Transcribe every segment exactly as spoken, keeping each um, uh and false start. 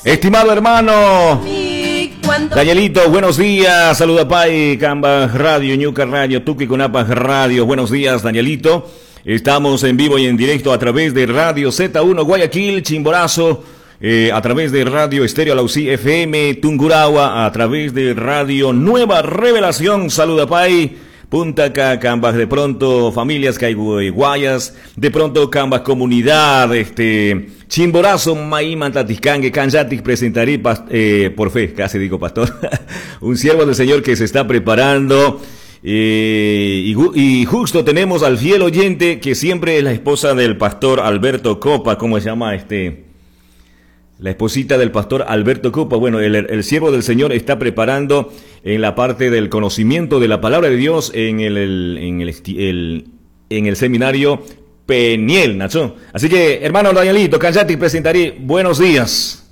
Estimado hermano Danielito, buenos días. Saluda Pai, Camba Radio, Ñuca Radio, Tuqui Conapa Radio. Buenos días, Danielito. Estamos en vivo y en directo a través de Radio Z uno Guayaquil, Chimborazo, eh, a través de Radio Estéreo Lausí F M, Tungurahua, a través de Radio Nueva Revelación. Saluda Pai. Punta Ca, Cambas, de pronto familias Caiguayas, de pronto Cambas comunidad, este Chimborazo, Maíman, Tatiscangue, Canyatic presentaré eh, por fe, casi digo pastor, un siervo del Señor que se está preparando. Eh, y, y justo tenemos al fiel oyente que siempre es la esposa del pastor Alberto Copa. ¿Cómo se llama este? La esposita del pastor Alberto Copa. Bueno, el, el siervo del Señor está preparando en la parte del conocimiento de la palabra de Dios en el, el, en el, el, en el seminario Peniel, Nacho. Así que, hermano Danielito, Canyatic presentaré. Buenos días.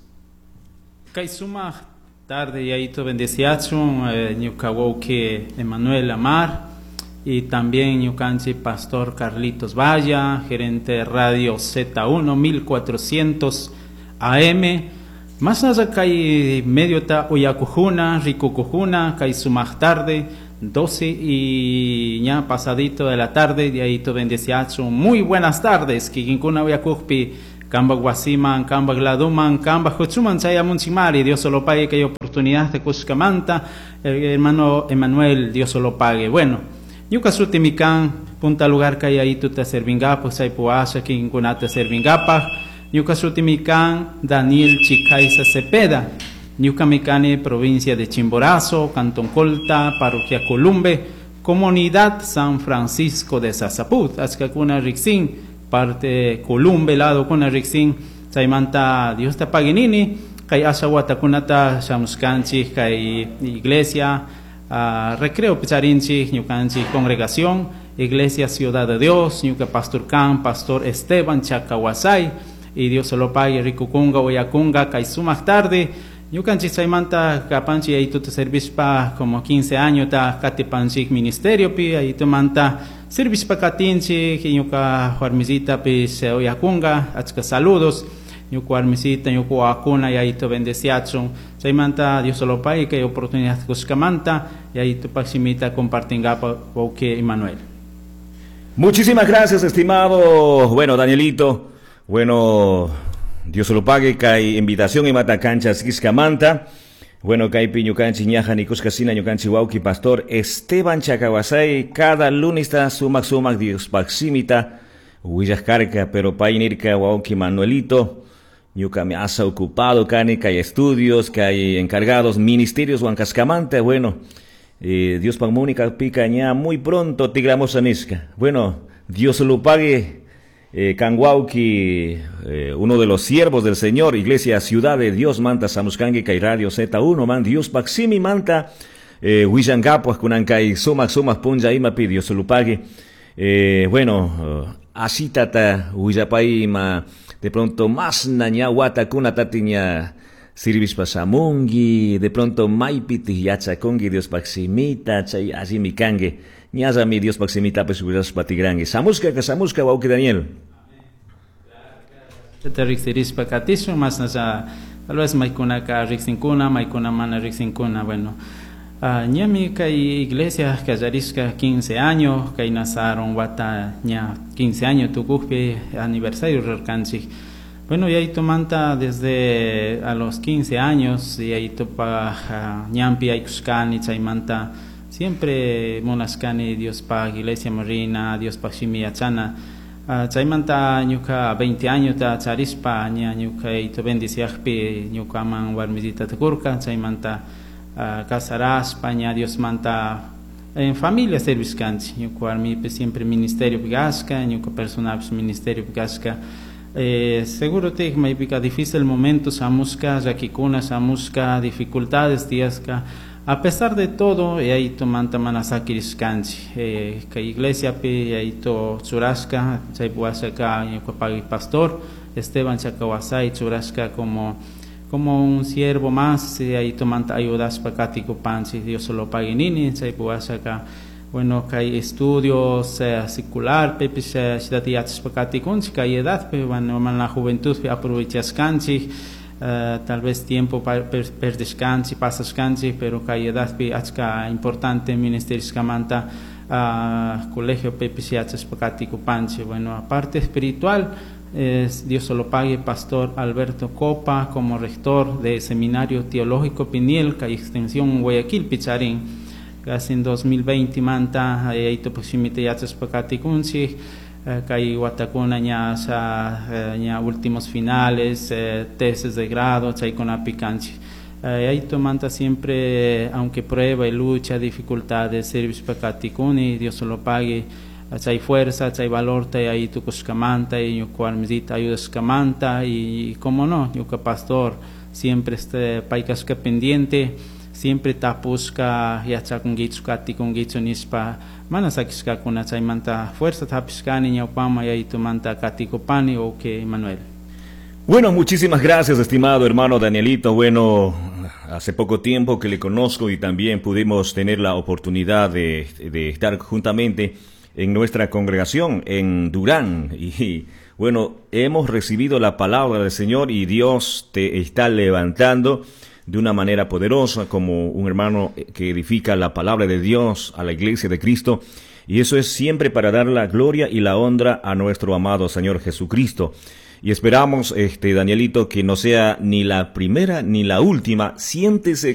Kaisuma tarde y tu bendeciación, Ñucahuauque Emanuel Amar, y también Ñucanchi Pastor Carlitos Valla, gerente de Radio Z uno mil cuatrocientos A M. Más allá que medio ta Oyacujuna, Ricocujuna, Kaisuma tarde, doce y ya pasadito de la tarde, y ahí tu bendeciación. Muy buenas tardes, Kikinkuna Oyacujpi. Camba Guasiman, Camba Gladuman, Camba Jochuman, Chaya Munchimari, Dios solo pague que hay oportunidad de Cuscamanta, el hermano Emanuel, Dios solo pague. Bueno, Yucasuti Mikan, punta lugar que hay ahí tu te servingapa, Saipuasa, Kinkunata servingapa, Yucasuti Mikan, Daniel Chicaisa Cepeda, Yucamicane, provincia de Chimborazo, Cantón Colta, Parroquia Columbe, Comunidad San Francisco de Sasaput, Azcacuna Rixín, parte Columbe, lado con Rixin, Saimanta, Dios te paguinini, Kai Asawata Kunata, Shamuscanchi, Kai Iglesia, uh, Recreo Picharinchi, Ñucanchi, Congregación, Iglesia Ciudad de Dios, Ñuca Pastor Can, Pastor Esteban Chacahuasay, y Dios se lo pague, Ricucunga, Oyacunga, Kai Sumac tarde, Ñucanchi Saimanta, Capanchi, ahí tu te servis pa como quince años, ta Catipanchi Ministerio, pi, ahí tu manta. Servicio para Catinchi, Yuka Juarmisita, pues Oyacunga, Achka saludos, Yuka Juarmisita, Yuka Acuna, y ahí tu bendeciación. Saimanta, Dios solo pague, que hay oportunidad de Cuscamanta, y ahí tu paximita compartinga porque Emanuel. Muchísimas gracias, estimado, bueno, Danielito, bueno, Dios solo pague, que hay invitación en Matacanchas, Quiscamanta. Bueno, Caipi, Ñucanchi, Ñaja, Nicuscasina, Ñucanchi, Wauki, Pastor Esteban Chacahuasay, cada lunes está sumac, sumac, Dios, Paximita, Huillascarca, pero Painirca, Wauki, Manuelito, Ñuca me has ocupado, Cani, que hay estudios, que hay encargados, ministerios, Huancascamanta, bueno, eh, Dios Pamónica, Picaña, muy pronto, Tigramos Anisca. Bueno, Dios lo pague. Eh, Canguauqui, eh, uno de los siervos del Señor, Iglesia Ciudad de Dios, Manta Samuscangue, Kai Radio Z uno, man, Dios Paximi, Manta, eh, Huillangapuas, Kunancay, Sumac, Sumac, Punja, Imapi, Dios lo pague. Eh, bueno, uh, así tata, Huillapaima, de pronto más naña, Wata, Kuna Tatiña, Sirvis Pasamungi, de pronto Maipiti, Yachacongi, Dios Paximita, Chay, así mi cangue. Ñaza mi Dios Paximita, pues subirás patigrangue. Samusca, que Samusca, Wauki Daniel. Te rixiris pacatismo, más nasa, tal vez maicuna ka rixincuna, maicuna mana rixincuna, bueno. Ñami uh, kay iglesia kayarisca quince años, kay nasaron wata ña quince años, tukupi aniversario rerkanchik. Bueno, y ahí tomanta desde a los quince años, y ahí topa ñampi aykuskani, chaymanta. Siempre monascani, Dios pa Iglesia Marina, Dios pa Shimiachana. Uh, Chaimanta ñuka veinte años ta charispa, ña ñuka ito bendiciajpi, ñuka man warmisita takurka, chaimanta uh, casaraspa, ña Dios manta en familia serviscanchi, ñuka armi siempre ministerio pigasca, ñuka personal ministerio pigasca. Eh, seguro te me pica difícil el momento, samusca, yakikuna, samusca, dificultades, díasca. A pesar de todo, y ahí to manta manasakiris canchi, eh, que iglesia pe ahí to churasca, se puede sacar y pastor Esteban Chacahuasay churasca como como un siervo más, y ahí to manta ayudas pacático panchi, Dios solo pague nini, se puede sacar bueno que hay estudios eh, secular, pepe se se datiatis pacático, que hay edad, pe van la juventud pe aprovechas canchi. uh, tal vez tiempo para per, per descansi, pasas cansi, pero que edad pi achka importante ministerio escamanta a uh, colegio pepisiachas pacatico panche. Bueno, aparte espiritual, eh, Dios se lo pague, Pastor Alberto Copa, como rector de Seminario Teológico Piniel, que hay extensión Guayaquil, Picharín, casi en dos mil veinte manta, ahí to proximite yachas pacaticunsi, que hay Guatacuna ya ya últimos finales, eh, tesis de grado, chay con apicanchi. Ahí to manta siempre, aunque prueba y lucha, dificultades, servicio pacaticuni, Dios se lo pague. Hay fuerza, hay valor, hay tu cuscamanta y yo cual medita ayuda escamanta y como no, yo que pastor siempre este paicas que pendiente, siempre tapusca ya cha con gitsu kati con gitsu nispa mana sakiska con chay manta fuerza tapiskani ya pama y tu manta kati kopani o que Manuel. Bueno, muchísimas gracias, estimado hermano Danielito. Bueno, hace poco tiempo que le conozco y también pudimos tener la oportunidad de, de estar juntamente en nuestra congregación en Durán y bueno, hemos recibido la palabra del Señor y Dios te está levantando de una manera poderosa como un hermano que edifica la palabra de Dios a la iglesia de Cristo, y eso es siempre para dar la gloria y la honra a nuestro amado Señor Jesucristo. Y esperamos, este Danielito, que no sea ni la primera ni la última. Siéntese